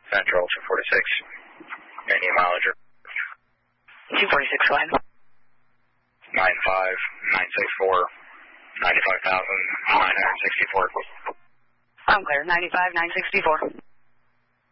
Central 246. Any mileage? 246, go ahead. 95964, 95,964. I'm clear, 95,964.